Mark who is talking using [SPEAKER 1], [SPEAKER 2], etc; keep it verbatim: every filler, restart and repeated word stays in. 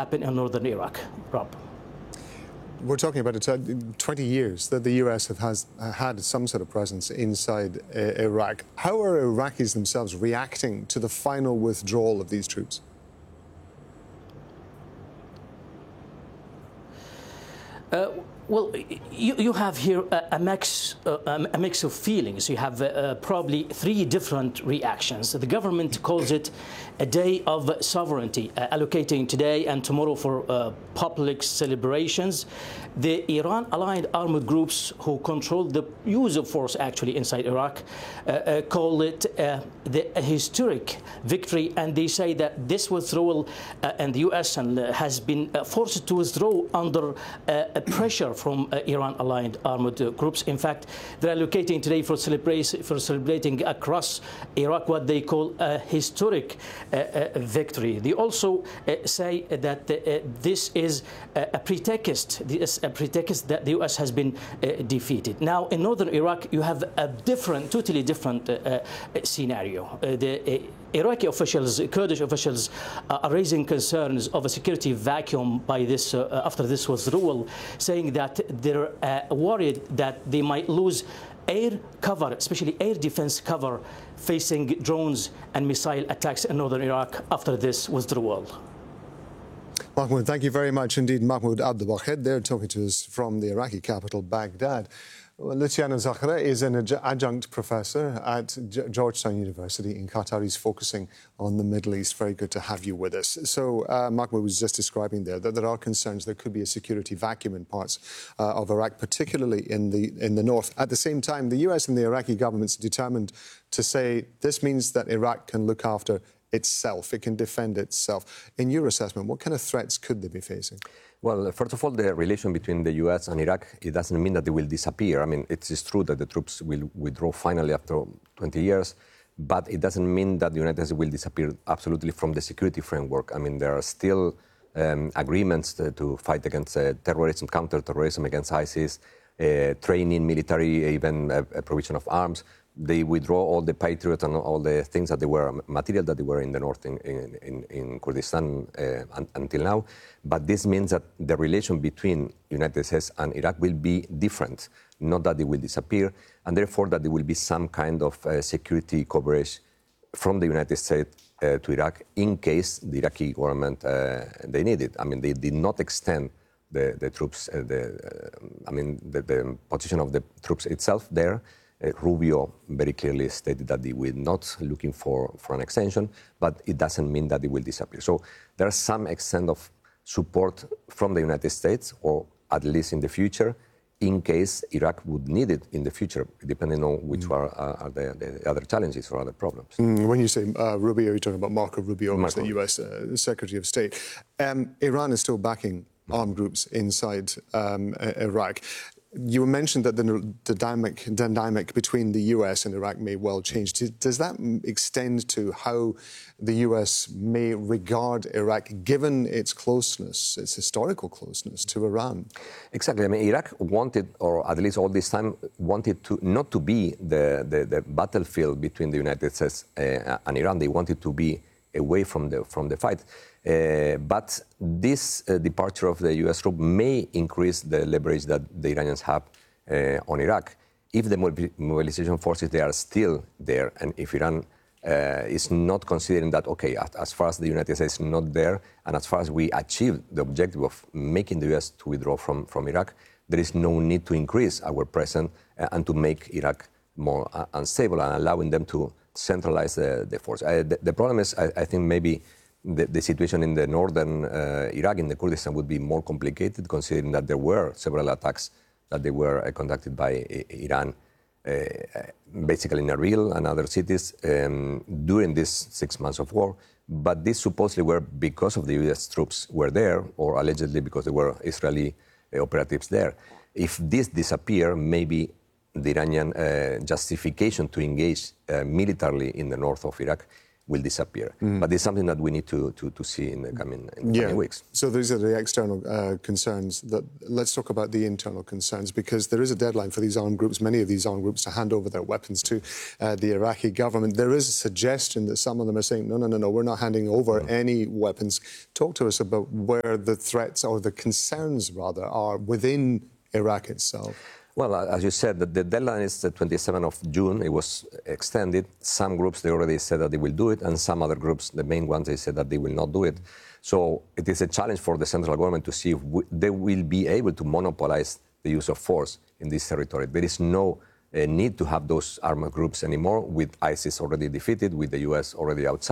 [SPEAKER 1] happened in northern Iraq. Rob.
[SPEAKER 2] We're talking about it, twenty years that the U S have has, had some sort of presence inside uh, Iraq. How are Iraqis themselves reacting to the final withdrawal of these troops?
[SPEAKER 1] Uh, well, you, you have here a, a mix uh, a mix of feelings. You have uh, probably three different reactions. The government calls it a day of sovereignty, uh, allocating today and tomorrow for uh, public celebrations. The Iran-aligned armed groups who control the use of force actually inside Iraq uh, uh, call it uh, the, a historic victory, and they say that this withdrawal uh, and the U S and, uh, has been uh, forced to withdraw under uh, pressure from uh, Iran-aligned armed uh, groups. In fact, they're allocating today for, celebra for celebrating across Iraq what they call a historic uh, uh, victory. They also uh, say that uh, this is uh, a pretext. This a pretext that the U S has been uh, defeated. Now, in northern Iraq, you have a different, totally different uh, uh, scenario. Uh, the uh, Iraqi officials, Kurdish officials, uh, are raising concerns of a security vacuum by this uh, after this withdrawal, saying that they're uh, worried that they might lose air cover, especially air defense cover, facing drones and missile attacks in northern Iraq after this withdrawal.
[SPEAKER 2] Mahmoud, thank you very much indeed. Mahmoud Abdelwahed there talking to us from the Iraqi capital, Baghdad. Well, Luciano Zaghra is an adjunct professor at Georgetown University in Qatar. He's focusing on the Middle East. Very good to have you with us. So uh, Mahmoud was just describing there that there are concerns there could be a security vacuum in parts uh, of Iraq, particularly in the, in the north. At the same time, the U S and the Iraqi governments are determined to say this means that Iraq can look after itself, it can defend itself. In your assessment, what kind of threats could they be facing?
[SPEAKER 3] Well, first of all, the relation between the U S and Iraq, it doesn't mean that they will disappear. I mean, it is true that the troops will withdraw finally after twenty years, but it doesn't mean that the United States will disappear absolutely from the security framework. I mean, there are still um, agreements to, to fight against uh, terrorism, counter-terrorism, against ISIS, uh, training, military, even uh, provision of arms. They withdraw all the Patriot and all the things that they were, material that they were in the north in, in, in Kurdistan uh, un, until now. But this means that the relation between United States and Iraq will be different, not that they will disappear, and therefore that there will be some kind of uh, security coverage from the United States uh, to Iraq in case the Iraqi government, uh, they need it. I mean, they did not extend the, the troops, uh, the, uh, I mean, the, the position of the troops itself there. Uh, Rubio very clearly stated that they were not looking for, for an extension, but it doesn't mean that they will disappear. So there's some extent of support from the United States, or at least in the future, in case Iraq would need it in the future, depending on which mm. are, uh, are the, the other challenges or other problems.
[SPEAKER 2] Mm, when you say uh, Rubio, you're talking about Marco Rubio,
[SPEAKER 3] Marco.
[SPEAKER 2] the U S uh, Secretary of State. Um, Iran is still backing armed groups inside um, Iraq. You mentioned that the, the dynamic, dynamic between the U S and Iraq may well change. Does that extend to how the U S may regard Iraq, given its closeness, its historical closeness to Iran?
[SPEAKER 3] Exactly. I mean, Iraq wanted, or at least all this time, wanted to not to be the, the, the battlefield between the United States uh, and Iran. They wanted to be away from the, from the fight. Uh, but this uh, departure of the U S troop may increase the leverage that the Iranians have uh, on Iraq. If the mobilization forces, they are still there, and if Iran uh, is not considering that, okay, as far as the United States is not there, and as far as we achieve the objective of making the U S to withdraw from, from Iraq, there is no need to increase our presence uh, and to make Iraq more uh, unstable and allowing them to centralize the, the force. Uh, the, the problem is, I, I think maybe The, the situation in the northern uh, Iraq, in the Kurdistan, would be more complicated, considering that there were several attacks that they were uh, conducted by I Iran, uh, basically in Erbil and other cities um, during these six months of war. But these supposedly were because of the U S troops were there, or allegedly because there were Israeli uh, operatives there. If this disappear, maybe the Iranian uh, justification to engage uh, militarily in the north of Iraq will disappear. Mm. But it's something that we need to, to, to see in the coming, in the
[SPEAKER 2] yeah.
[SPEAKER 3] coming weeks.
[SPEAKER 2] So these are the external uh, concerns. That, let's talk about the internal concerns, because there is a deadline for these armed groups, many of these armed groups, to hand over their weapons to uh, the Iraqi government. There is a suggestion that some of them are saying, no, no, no, no, we're not handing over mm. any weapons. Talk to us about where the threats, or the concerns rather, are within Iraq itself.
[SPEAKER 3] Well, as you said, the, the deadline is the twenty-seventh of June. It was extended. Some groups, they already said that they will do it, and some other groups, the main ones, they said that they will not do it. So it is a challenge for the central government to see if we, they will be able to monopolize the use of force in this territory. There is no uh, need to have those armed groups anymore, with ISIS already defeated, with the U S already outside.